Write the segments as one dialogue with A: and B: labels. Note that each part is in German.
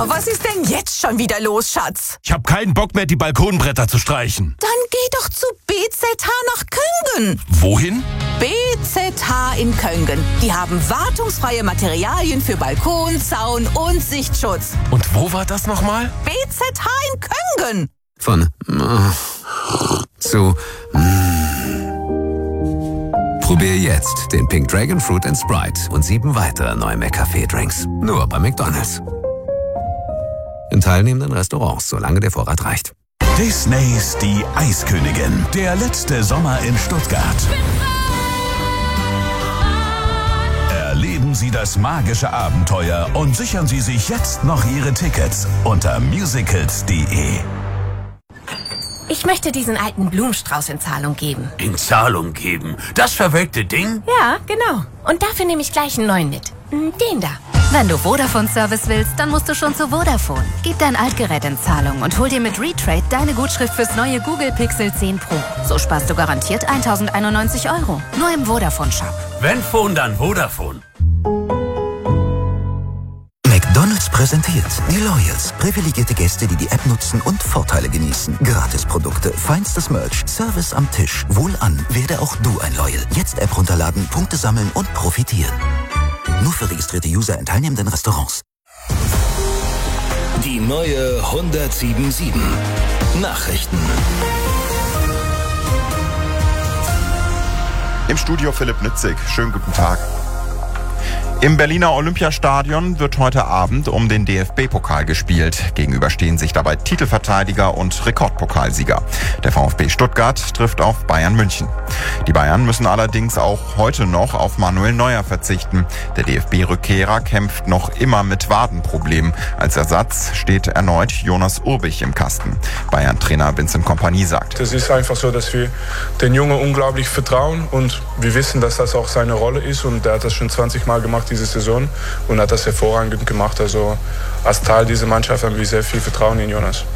A: was ist denn jetzt schon wieder los, Schatz?
B: Ich habe keinen Bock mehr, die Balkonbretter zu streichen.
A: Dann geh doch zu BZH nach Köngen.
B: Wohin?
A: BZH in Köngen. Die haben wartungsfreie Materialien für Balkon, Zaun und Sichtschutz.
B: Und wo war das nochmal?
A: BZH in Köngen.
C: Von zu Probier jetzt den Pink Dragon Fruit & Sprite und 7 weitere neue McCafé-Drinks. Nur bei McDonald's. In teilnehmenden Restaurants, solange der Vorrat reicht.
D: Disneys Die Eiskönigin. Der letzte Sommer in Stuttgart. Erleben Sie das magische Abenteuer und sichern Sie sich jetzt noch Ihre Tickets unter musicals.de.
E: Ich möchte diesen alten Blumenstrauß in Zahlung geben.
B: In Zahlung geben? Das verwelkte Ding?
E: Ja, genau. Und dafür nehme ich gleich einen neuen mit. Den da.
F: Wenn du Vodafone-Service willst, dann musst du schon zu Vodafone. Gib dein Altgerät in Zahlung und hol dir mit Retrade deine Gutschrift fürs neue Google Pixel 10 Pro. So sparst du garantiert 1.091 €. Nur im Vodafone-Shop.
B: Wenn Phone, dann Vodafone.
G: McDonald's präsentiert die Loyals. Privilegierte Gäste, die die App nutzen und Vorteile genießen. Gratisprodukte, feinstes Merch, Service am Tisch. Wohlan, werde auch du ein Loyal. Jetzt App runterladen, Punkte sammeln und profitieren. Nur für registrierte User in teilnehmenden Restaurants.
D: Die neue 107.7 Nachrichten.
H: Im Studio Philipp Nitzig. Schönen guten Tag. Im Berliner Olympiastadion wird heute Abend um den DFB-Pokal gespielt. Gegenüber stehen sich dabei Titelverteidiger und Rekordpokalsieger. Der VfB Stuttgart trifft auf Bayern München. Die Bayern müssen allerdings auch heute noch auf Manuel Neuer verzichten. Der DFB-Rückkehrer kämpft noch immer mit Wadenproblemen. Als Ersatz steht erneut Jonas Urbich im Kasten. Bayern-Trainer Vincent Kompany sagt:
I: Es ist einfach so, dass wir den Jungen unglaublich vertrauen und wir wissen, dass das auch seine Rolle ist und er hat das schon 20 Mal gemacht diese Saison und hat das hervorragend gemacht. Also als Teil dieser Mannschaft haben wir sehr viel Vertrauen in Jonas.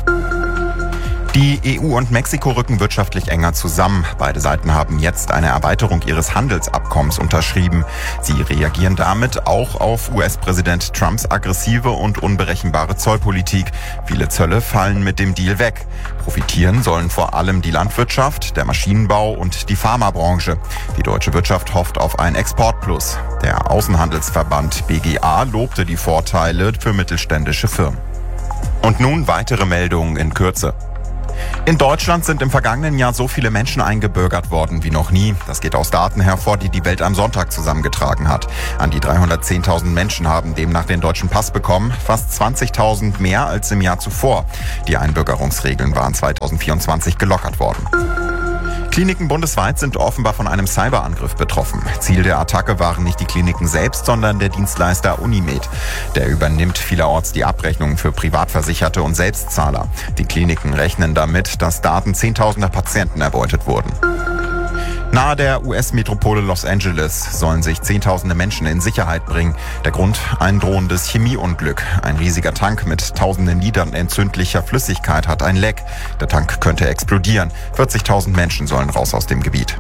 H: Die EU und Mexiko rücken wirtschaftlich enger zusammen. Beide Seiten haben jetzt eine Erweiterung ihres Handelsabkommens unterschrieben. Sie reagieren damit auch auf US-Präsident Trumps aggressive und unberechenbare Zollpolitik. Viele Zölle fallen mit dem Deal weg. Profitieren sollen vor allem die Landwirtschaft, der Maschinenbau und die Pharmabranche. Die deutsche Wirtschaft hofft auf ein Exportplus. Der Außenhandelsverband BGA lobte die Vorteile für mittelständische Firmen. Und nun weitere Meldungen in Kürze. In Deutschland sind im vergangenen Jahr so viele Menschen eingebürgert worden wie noch nie. Das geht aus Daten hervor, die die Welt am Sonntag zusammengetragen hat. An die 310.000 Menschen haben demnach den deutschen Pass bekommen, fast 20.000 mehr als im Jahr zuvor. Die Einbürgerungsregeln waren 2024 gelockert worden. Kliniken bundesweit sind offenbar von einem Cyberangriff betroffen. Ziel der Attacke waren nicht die Kliniken selbst, sondern der Dienstleister Unimed. Der übernimmt vielerorts die Abrechnungen für Privatversicherte und Selbstzahler. Die Kliniken rechnen damit, dass Daten zehntausender Patienten erbeutet wurden. Nahe der US-Metropole Los Angeles sollen sich Zehntausende Menschen in Sicherheit bringen. Der Grund: ein drohendes Chemieunglück. Ein riesiger Tank mit tausenden Litern entzündlicher Flüssigkeit hat ein Leck. Der Tank könnte explodieren. 40.000 Menschen sollen raus aus dem Gebiet.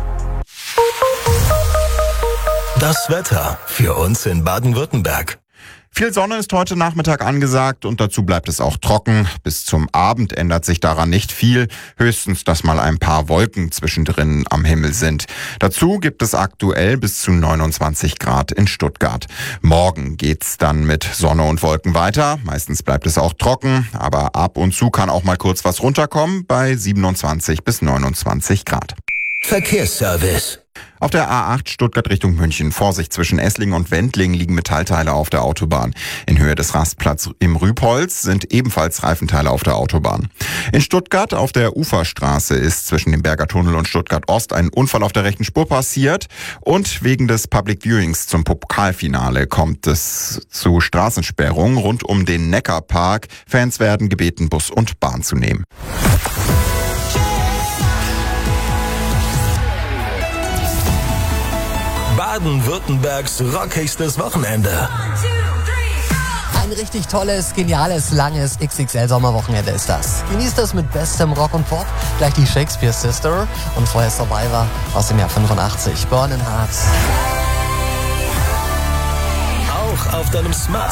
D: Das Wetter für uns in Baden-Württemberg.
H: Viel Sonne ist heute Nachmittag angesagt und dazu bleibt es auch trocken. Bis zum Abend ändert sich daran nicht viel. Höchstens, dass mal ein paar Wolken zwischendrin am Himmel sind. Dazu gibt es aktuell bis zu 29 Grad in Stuttgart. Morgen geht's dann mit Sonne und Wolken weiter. Meistens bleibt es auch trocken, aber ab und zu kann auch mal kurz was runterkommen bei 27 bis 29 Grad.
D: Verkehrsservice.
H: Auf der A8 Stuttgart Richtung München. Vorsicht, zwischen Esslingen und Wendlingen liegen Metallteile auf der Autobahn. In Höhe des Rastplatz im Rübholz sind ebenfalls Reifenteile auf der Autobahn. In Stuttgart auf der Uferstraße ist zwischen dem Berger Tunnel und Stuttgart Ost ein Unfall auf der rechten Spur passiert. Und wegen des Public Viewings zum Pokalfinale kommt es zu Straßensperrungen rund um den Neckarpark. Fans werden gebeten, Bus und Bahn zu nehmen.
D: Baden-Württembergs rockigstes Wochenende.
J: Ein richtig tolles, geniales, langes XXL-Sommerwochenende ist das. Genießt das mit bestem Rock und Pop, gleich die Shakespeare Sister und vorher Survivor aus dem Jahr 85, Burning Hearts.
D: Auch auf deinem Smart